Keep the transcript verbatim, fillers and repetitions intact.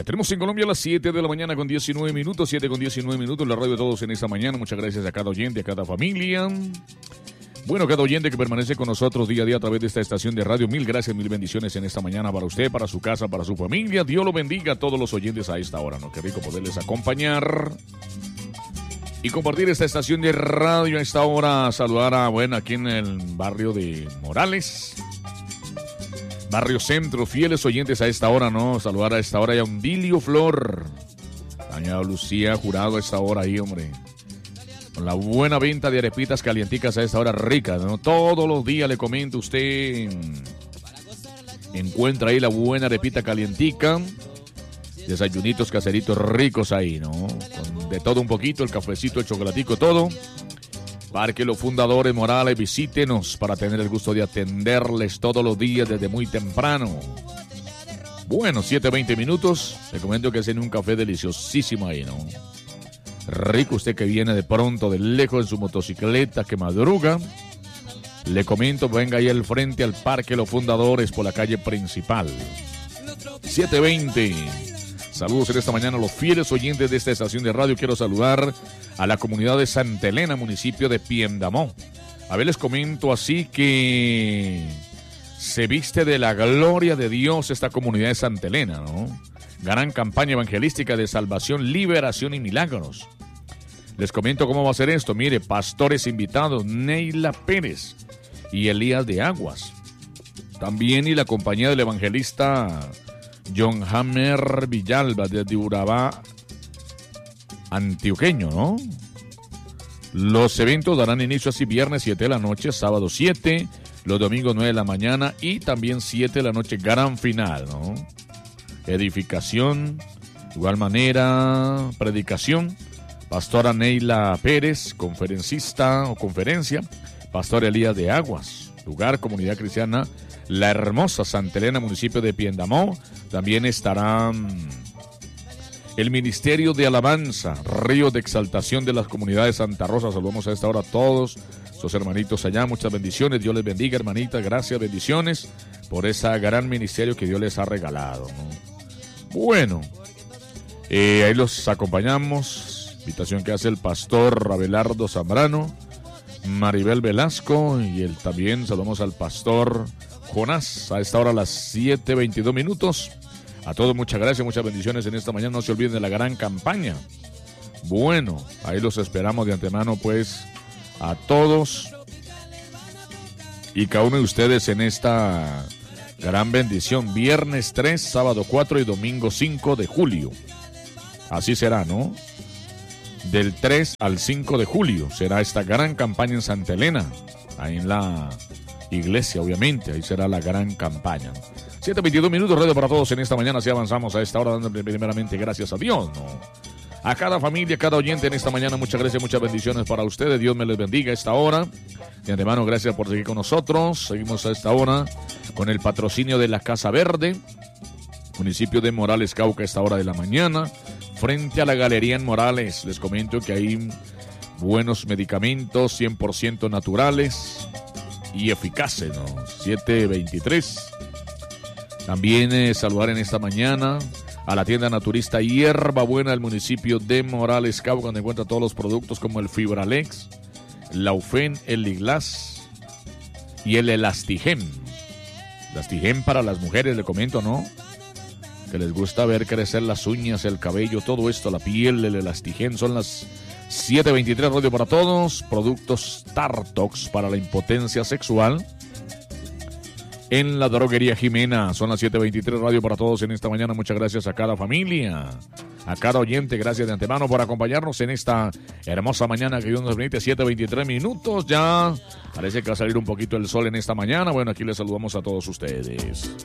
Ya tenemos en Colombia a las siete de la mañana con diecinueve minutos, siete con diecinueve minutos, la radio de todos en esta mañana. Muchas gracias a cada oyente, a cada familia. Bueno, cada oyente que permanece con nosotros día a día a través de esta estación de radio, mil gracias, mil bendiciones en esta mañana para usted, para su casa, para su familia. Dios lo bendiga a todos los oyentes a esta hora, ¿no? Qué rico poderles acompañar y compartir esta estación de radio a esta hora. Saludar a, bueno, aquí en el barrio de Morales, Barrio Centro, fieles oyentes a esta hora, ¿no? Saludar a esta hora a Undilio Flor, doña Lucía Jurado a esta hora ahí, hombre. Con la buena venta de arepitas calienticas a esta hora ricas, ¿no? Todos los días le comento usted, encuentra ahí la buena arepita calientica, desayunitos caseritos ricos ahí, ¿no? Con de todo un poquito, el cafecito, el chocolatico, todo. Parque Los Fundadores Morales, visítenos para tener el gusto de atenderles todos los días desde muy temprano. Bueno, siete veinte minutos, le comento que hacen un café deliciosísimo ahí, ¿no? Rico usted que viene de pronto, de lejos en su motocicleta, que madruga. Le comento, venga ahí al frente al Parque Los Fundadores por la calle principal. siete veinte. Saludos en esta mañana a los fieles oyentes de esta estación de radio. Quiero saludar a la comunidad de Santa Elena, municipio de Piendamó. A ver, les comento así que se viste de la gloria de Dios esta comunidad de Santa Elena, ¿no? Gran campaña evangelística de salvación, liberación y milagros. Les comento cómo va a ser esto. Mire, pastores invitados, Neila Pérez y Elías de Aguas. También y la compañía del evangelista John Hammer Villalba desde Urabá, antioqueño, ¿no? Los eventos darán inicio así viernes siete de la noche, sábado siete, los domingos nueve de la mañana y también siete de la noche, gran final, ¿no? Edificación, de igual manera, predicación, pastora Neila Pérez, conferencista o conferencia, pastor Elías de Aguas, lugar, comunidad cristiana, La Hermosa, Santa Elena, municipio de Piendamó. También estará el Ministerio de Alabanza, Río de Exaltación de las Comunidades Santa Rosa. Saludamos a esta hora a todos sus hermanitos allá, muchas bendiciones, Dios les bendiga, hermanita, gracias, bendiciones por ese gran ministerio que Dios les ha regalado, ¿no? Bueno, eh, ahí los acompañamos, invitación que hace el pastor Abelardo Zambrano, Maribel Velasco y el, también saludamos al pastor Jonás, a esta hora a las siete veintidós minutos. A todos muchas gracias, muchas bendiciones en esta mañana, no se olviden de la gran campaña. Bueno, ahí los esperamos de antemano pues a todos y cada uno de ustedes en esta gran bendición, viernes tres, sábado cuatro y domingo cinco de julio. Así será, ¿no? Del tres al cinco de julio será esta gran campaña en Santa Elena, ahí en la iglesia, obviamente, ahí será la gran campaña. siete veintidós minutos, radio para todos en esta mañana, así avanzamos a esta hora, dándole primeramente gracias a Dios, ¿no? A cada familia, cada oyente en esta mañana, muchas gracias, muchas bendiciones para ustedes, Dios me les bendiga a esta hora. De antemano, gracias por seguir con nosotros, seguimos a esta hora con el patrocinio de la Casa Verde, municipio de Morales, Cauca, a esta hora de la mañana, frente a la Galería en Morales. Les comento que hay buenos medicamentos, cien por ciento naturales y eficaces, ¿no? siete veintitrés. También eh, saludar en esta mañana a la tienda naturista Hierba Buena del municipio de Morales, Cauca, donde encuentra todos los productos como el Fibralex, Laufen, el Liglas y el Elastigem. Elastigem para las mujeres, le comento, ¿no? Que les gusta ver crecer las uñas, el cabello, todo esto, la piel, el Elastigem. Son las siete veintitrés, radio para todos. Productos Tartox para la impotencia sexual en la droguería Jimena. Son las siete veintitrés, radio para todos en esta mañana. Muchas gracias a cada familia, a cada oyente. Gracias de antemano por acompañarnos en esta hermosa mañana que Dios nos permite. siete veintitrés minutos ya. Parece que va a salir un poquito el sol en esta mañana. Bueno, aquí les saludamos a todos ustedes.